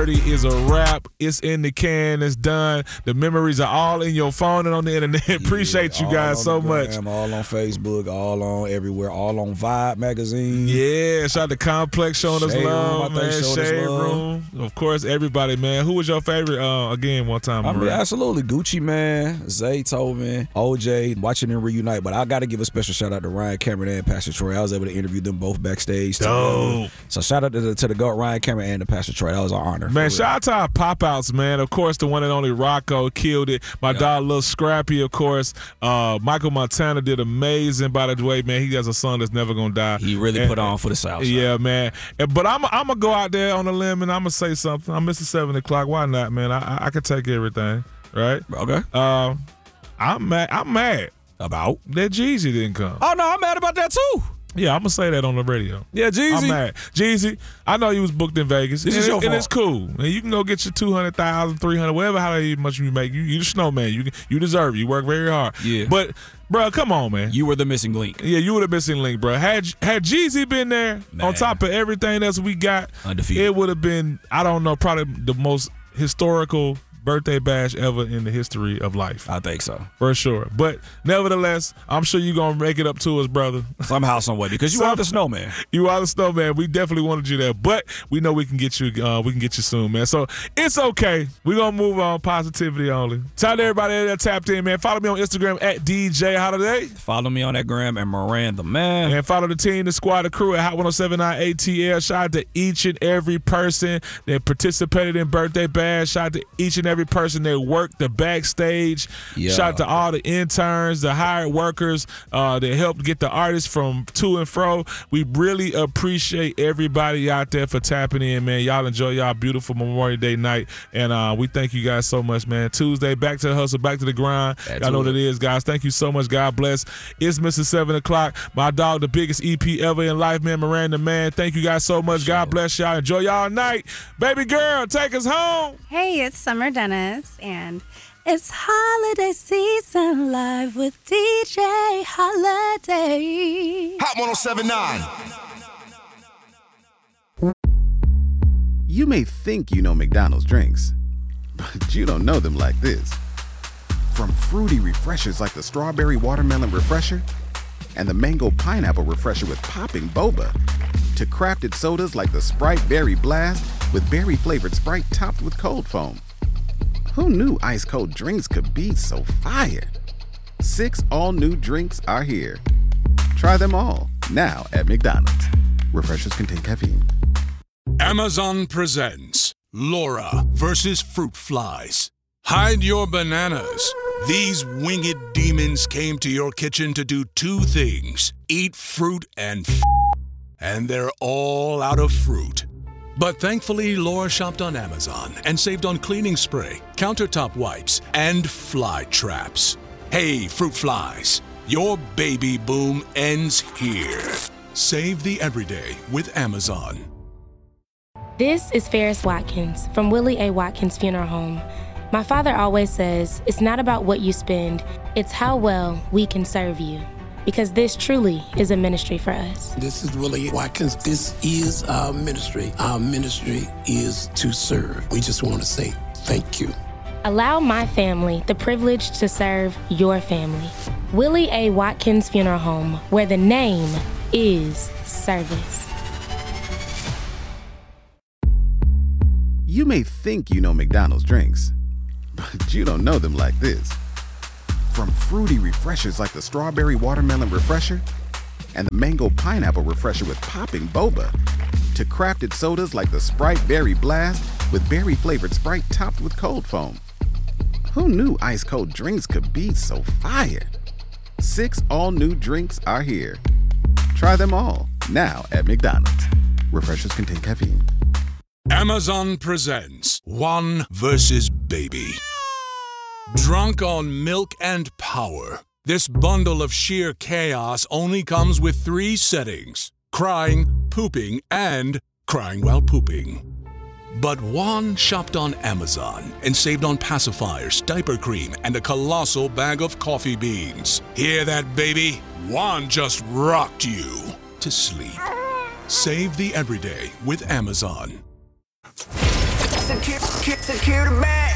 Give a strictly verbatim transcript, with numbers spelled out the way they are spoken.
thirty is a wrap. It's in the can. It's done. The memories are all in your phone and on the internet. Yeah, Appreciate you guys so much. All on Facebook, all on everywhere, all on Vibe magazine. Yeah, shout out to Complex showing us Shade love, Room, I man. think, showed us Shade love. Room. Of course, everybody, man. Who was your favorite, uh, again, one time? I mean, Maria? absolutely. Gucci Man, Zaytoven, O J, watching them reunite. But I got to give a special shout out to Ryan Cameron and Pastor Troy. I was able to interview them both backstage. Dope. So shout out to the, to the GOAT, Ryan Cameron, and the Pastor Troy. That was an honor. Man, shout out to our pop-outs, man. Of course, the one and only Rocco killed it. My yeah. dog, Lil Scrappy, of course. Uh, Michael Montana did amazing, by the way, man. He has a son that's never going to die. He really and, put on for the South Side. Yeah, man. And, but I'm I'm going to go out there on a limb and I'm going to say something. I'm Mister seven o'clock. Why not, man? I, I, I can take everything, right? Okay. Uh, I'm mad. I'm mad. About? That Jeezy didn't come. Oh, no, I'm mad about that, too. Yeah, I'm going to say that on the radio. Yeah, Jeezy. I'm mad. Jeezy, I know you was booked in Vegas. This and is your And fault. it's cool. And you can go get your two hundred thousand, three hundred, whatever, however much you make. You, you the snowman. You you deserve it. You work very hard. Yeah. But, bro, come on, man. You were the missing link. Yeah, you were the missing link, bro. Had had Jeezy been there, Man. on top of everything else we got, Undefeated. it would have been, I don't know, probably the most historical birthday bash ever in the history of life. I think so. For sure. But nevertheless, I'm sure you're going to make it up to us, brother. Somehow, some way. Because you Some- are the snowman. You are the snowman. We definitely wanted you there, but we know we can get you. Uh, we can get you soon, man. So it's okay. We're gonna move on. Positivity only. Tell everybody that tapped in, man. Follow me on Instagram at D J Holiday, Follow me on that gram and Miranda, man. and follow the team, the squad, the crew at Hot one oh seven point nine A T L. Shout out to each and every person that participated in Birthday Bash. Shout out to each and every person that worked the backstage. Yeah. Shout out to all the interns, the hired workers uh, that helped get the artists from to and fro. We really appreciate everybody out there for tapping in, man. Y'all enjoy y'all beautiful Memorial Day night, and uh, we thank you guys so much, man. Tuesday, back to the hustle, back to the grind. That's Y'all know what it. it is, guys. Thank you so much. God bless. It's Mister seven o'clock. My dog, the biggest E P ever in life, man. Miranda, man. Thank you guys so much. God bless y'all. Enjoy y'all night. Baby girl, take us home. Hey, it's Summer Dennis, and it's holiday season live with D J Holiday. Hot one oh seven point nine. You may think you know McDonald's drinks, but you don't know them like this. From fruity refreshers like the Strawberry Watermelon Refresher and the Mango Pineapple Refresher with popping boba, to crafted sodas like the Sprite Berry Blast with berry-flavored Sprite topped with cold foam. Who knew ice-cold drinks could be so fire? Six all-new drinks are here. Try them all, now at McDonald's. Refreshers contain caffeine. Amazon presents Laura versus Fruit Flies. Hide your bananas. These winged demons came to your kitchen to do two things: eat fruit and f***, and they're all out of fruit. But thankfully, Laura shopped on Amazon and saved on cleaning spray, countertop wipes, and fly traps. Hey, fruit flies, your baby boom ends here. Save the everyday with Amazon. This is Ferris Watkins from Willie A. Watkins Funeral Home. My father always says, it's not about what you spend, it's how well we can serve you. Because this truly is a ministry for us. This is Willie Watkins. This is our ministry. Our ministry is to serve. We just want to say thank you. Allow my family the privilege to serve your family. Willie A. Watkins Funeral Home, where the name is service. You may think you know McDonald's drinks, but you don't know them like this. From fruity refreshers like the Strawberry Watermelon Refresher and the Mango Pineapple Refresher with popping boba, to crafted sodas like the Sprite Berry Blast with berry-flavored Sprite topped with cold foam. Who knew ice-cold drinks could be so fire? Six all-new drinks are here. Try them all, now at McDonald's. Refreshers contain caffeine. Amazon presents One versus Baby. Drunk on milk and power, this bundle of sheer chaos only comes with three settings: crying, pooping, and crying while pooping. But Juan shopped on Amazon and saved on pacifiers, diaper cream, and a colossal bag of coffee beans. Hear that, baby? Juan just rocked you to sleep. Save the everyday with Amazon. secure, secure the bag.